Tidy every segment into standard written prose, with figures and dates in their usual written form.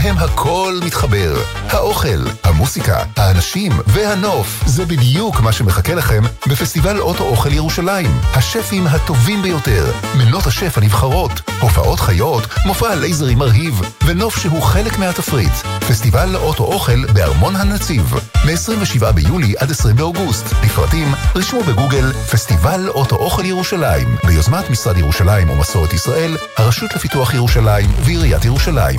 שבהם הכל מתחבר. האוכל, המוסיקה, האנשים והנוף. זה בדיוק מה שמחכה לכם בפסטיבל אוטו אוכל ירושלים. השפים הטובים ביותר, מנות השף הנבחרות, הופעות חיות, מופע לייזרי מרהיב, ונוף שהוא חלק מהתפריט. פסטיבל אוטו אוכל בארמון הנציב, מ-27 ביולי עד 20 באוגוסט. לפרטים, רשמו בגוגל פסטיבל אוטו אוכל ירושלים, ביוזמת משרד ירושלים ומסורת ישראל, הרשות לפיתוח ירושלים ועיריית ירושלים.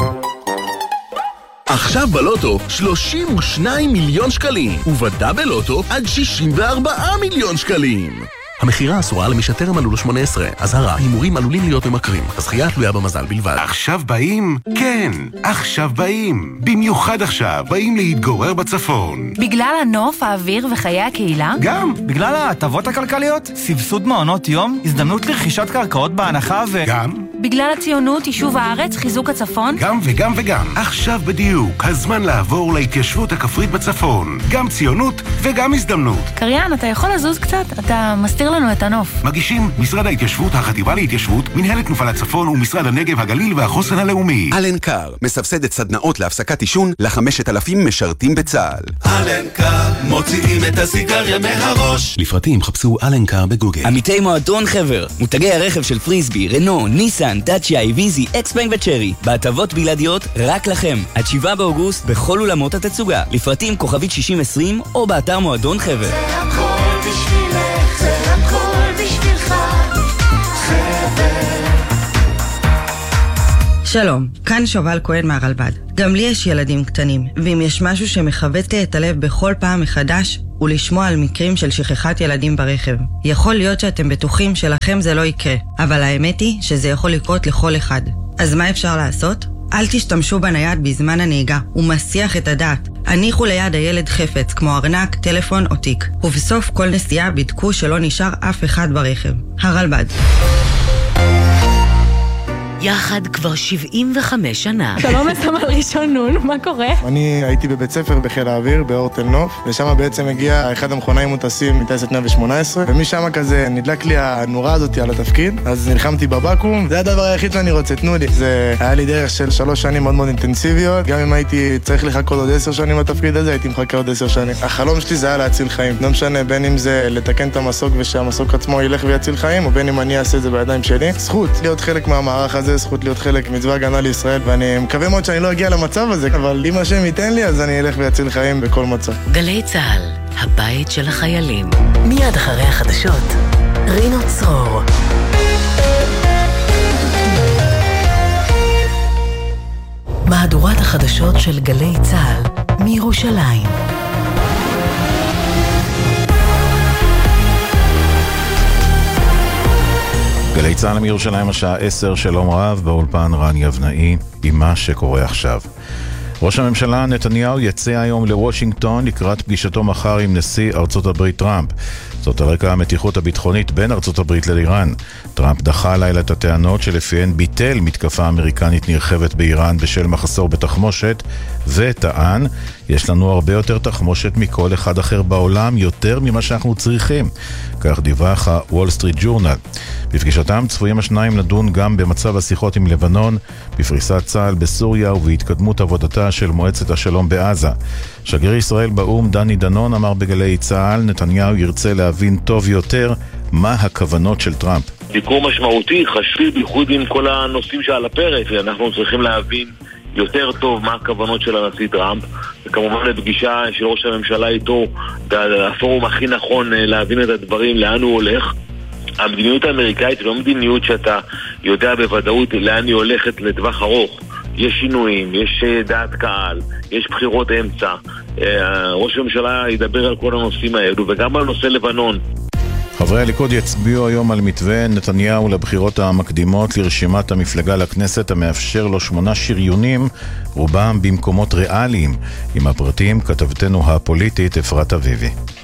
עכשיו בלוטו 32 מיליון שקלים, ובדאבל לוטו עד 64 מיליון שקלים. המחירה אסורה למי שטרם מלאו לו 18. אזהרה, הימורים עלולים להיות ממכרים. הזכייה תלויה במזל בלבד. עכשיו באים? כן, עכשיו באים. במיוחד עכשיו, באים להתגורר בצפון. בגלל הנוף, האוויר וחיי הקהילה? גם. בגלל ההטבות הכלכליות, סבסוד מעונות יום, הזדמנות לרכישת קרקעות בהנחה גם. בגלל הציונות, יישוב הארץ, חיזוק הצפון? גם וגם וגם. עכשיו בדיוק, הזמן לעבור להתיישבות הכפרית בצפון. גם ציונות וגם הזדמנות. קריין, אתה יכול לזוז קצת? אתה מסתיר לנו את הנוף. מגישים משרד ההתיישבות, החטיבה להתיישבות, מנהלת תנופה לצפון ומשרד הנגב, הגליל והחוסן הלאומי. אלנקר, מסבסדת סדנאות להפסקת עישון ל5,000 משרתים בצה"ל. אלנקר, מוציאים את הסיגריה מהראש. לפרטים חפשו אלנקר בגוגל. עמיתי מועדון חבר, מותגי הרכב של פריסבי, רנו, ניסן, דאצ'יה, איביזי, אקספנג וצ'רי, בהטבות בלעדיות רק לכם. עד 7 באוגוסט בכל אולמות התצוגה. לפרטים כוכבית 6020 או באתר מועדון חבר. זה הכל בשבילך, זה הכל בשבילך, חבר. שלום, כאן שובל כהן מהרלב"ד. גם לי יש ילדים קטנים, ואם יש משהו שמחבט לי את הלב בכל פעם מחדש, הוא לשמוע על מקרים של שכחת ילדים ברכב. יכול להיות שאתם בטוחים שלכם זה לא יקרה, אבל האמת היא שזה יכול לקרות לכל אחד. אז מה אפשר לעשות? אל תשתמשו בנייד בזמן הנהיגה, הוא מסיח את הדעת. הניחו ליד הילד חפץ, כמו ארנק, טלפון או תיק. ובסוף כל נסיעה בדקו שלא נשאר אף אחד ברכב. הרלב"ד. יחד כבר 75 שנה. שלום לסמל ראשון נון, מה קורה? אני הייתי בבית ספר בחיל האוויר, באור תל נוף, ושם בעצם הגיע אחד המכונאים מוטסים מטייסת 118, ומשם כזה נדלק לי הנורה הזאת על התפקיד, אז נלחמתי בבקו"ם, זה הדבר היחיד שאני רוצה, תנו לי. זה היה לי דרך של 3 שנים מאוד מאוד אינטנסיביות, גם אם הייתי צריך לחכות עוד 10 שנים בתפקיד הזה, הייתי מחכה עוד 10 שנים. החלום שלי זה היה להציל חיים, לא משנה בין אם זה לתקן את המסוק ושהמסוק עצמו ילך ויציל חיים, או בין אם אני אעשה את זה בידיים שלי. זכות להיות חלק מהמערך הזה, זכות להיות חלק מצבא הגנה לישראל, ואני מקווה מאוד שאני לא אגיע למצב הזה, אבל אם השם ייתן לי, אז אני אלך ויציל חיים בכל מצב. גלי צהל, הבית של החיילים. מיד אחרי החדשות, רינו צרור. מהדורת החדשות של גלי צהל מירושלים. גלי צהל מירושלים, השעה 10, שלום רב, באולפן רן יבנאי עם מה שקורה עכשיו. ראש הממשלה נתניהו יצא היום לוושינגטון לקראת פגישתו מחר עם נשיא ארצות הברית טראמפ. זאת על רקע המתיחות הביטחונית בין ארצות הברית לאיראן. טראמפ דחה לילה את הטענות שלפיהן ביטל מתקפה אמריקנית נרחבת באיראן בשל מחסור בתחמושת, וטען, יש לנו הרבה יותר תחמושת מכל אחד אחר בעולם, יותר ממה שאנחנו צריכים. כך דיווח הוול סטריט ג'ורנל. בפגישתם צפויים השניים לדון גם במצב השיחות עם לבנון, בפריסת צה"ל בסוריה ובהתקדמות עבודתה של מועצת השלום בעזה. שגריר ישראל באום דני דנון אמר בגלי צה"ל, נתניהו ירצה להבין טוב יותר מה הכוונות של טראמפ. ביקור משמעותי, חשוב, בייחוד עם כל הנושאים שעל הפרק, ואנחנו צריכים להבין יותר טוב מה הכוונות של הנשיא טראמפ, וכמובן לפגישה של ראש הממשלה איתו, הפורום הכי נכון להבין את הדברים, לאן הוא הולך. המדיניות האמריקאית היא לא מדיניות שאתה יודע בוודאות לאן היא הולכת לטווח ארוך. יש שינויים, יש דעת קהל, יש בחירות אמצע. ראש הממשלה ידבר על כל הנושאים האלו, וגם על נושא לבנון. חברי הליכוד יצביעו היום על מתווה נתניהו לבחירות המקדימות לרשימת המפלגה לכנסת, המאפשר לו 8 שריונים, רובם במקומות ריאליים. עם הפרטים כתבתנו הפוליטית אפרת אביבי.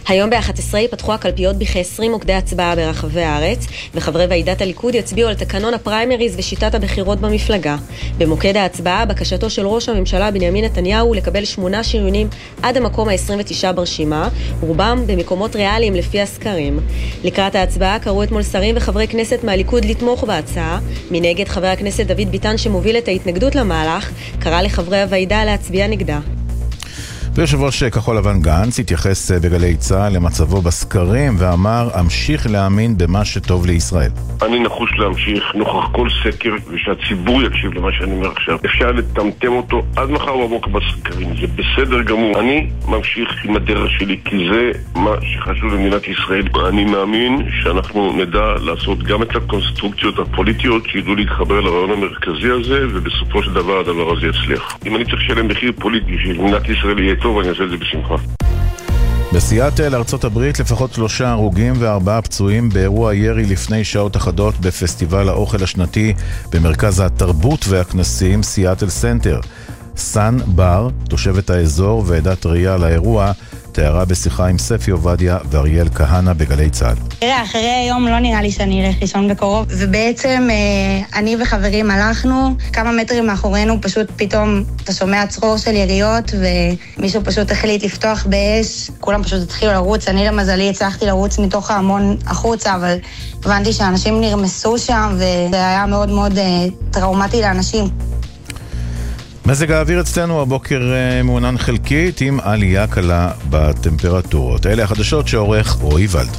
היום ב-11 יפתחו הקלפיות בכ-20 מוקדי הצבעה ברחבי הארץ, וחברי ועידת הליכוד יצביעו על תקנון הפריימריז ושיטת הבחירות במפלגה. במוקד ההצבעה, בקשתו של ראש הממשלה בנימין נתניהו לקבל 8 שריונים עד המקום ה-29 ברשימה, רובם במקומות ריאליים לפי הסקרים. לקראת ההצבעה קראו אתמול שרים וחברי כנסת מהליכוד לתמוך בהצעה. מנגד, חבר הכנסת דוד ביטן שמוביל את ההתנגדות למהלך, קרא לחברי הוועידה להצביע נגדה. ויושב ראש כחול לבן גנץ התייחס בגלי צה"ל למצבו בסקרים ואמר, אמשיך להאמין במה שטוב לישראל. אני נחוש להמשיך נוכח כל סקר ושהציבור יקשיב למה שאני אומר עכשיו. אפשר לטמטם אותו עד מחר בבוקר בסקרים, זה בסדר גמור. אני ממשיך עם הדרך שלי כי זה מה שחשוב למדינת ישראל. אני מאמין שאנחנו נדע לעשות גם את הקונסטרוקציות הפוליטיות שידעו להתחבר לרעיון המרכזי הזה, ובסופו של דבר הדבר הזה יצליח. אם אני צריך לשלם מחיר פוליטי שמדינת ישראל יהיה טוב, אני אעשה את זה בשמחה. בסיאטל, ארצות הברית, לפחות 3 הרוגים ו4 פצועים באירוע ירי לפני שעות אחדות בפסטיבל האוכל השנתי במרכז התרבות והכנסים סיאטל סנטר. סן בר, תושבת האזור ועדת ראייה לאירוע, תיארה בשיחה עם ספי עובדיה ואריאל כהנה בגלי צה"ל. אחרי היום לא נראה לי שאני אלך לישון בקרוב, ובעצם אני וחברים הלכנו, כמה מטרים מאחורינו פשוט פתאום אתה שומע צרור של יריות, ומישהו פשוט החליט לפתוח באש, כולם פשוט התחילו לרוץ, אני למזלי הצלחתי לרוץ מתוך ההמון החוצה, אבל הבנתי שאנשים נרמסו שם, וזה היה מאוד מאוד טראומטי לאנשים. מזג האוויר אצלנו הבוקר מעונן חלקית עם עלייה קלה בטמפרטורות. אלה החדשות שעורך רועי ולד.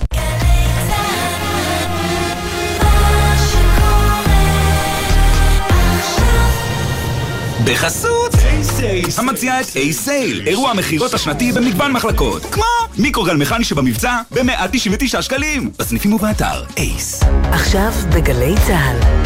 בחסות המציעה את A-Sale, אירוע המחירות השנתי במגוון מחלקות, כמו מיקרוגל מכני שבמבצע ב-199 שקלים, בסניפים ובאתר אייס. עכשיו בגלי צהל